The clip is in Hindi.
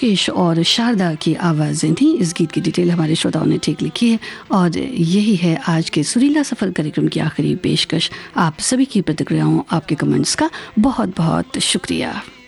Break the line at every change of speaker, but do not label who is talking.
मुकेश और शारदा की आवाज़ें थी। इस गीत की डिटेल हमारे श्रोताओं ने ठीक लिखी है और यही है आज के सुरीला सफ़र कार्यक्रम की आखिरी पेशकश। आप सभी की प्रतिक्रियाओं, आपके कमेंट्स का बहुत बहुत शुक्रिया।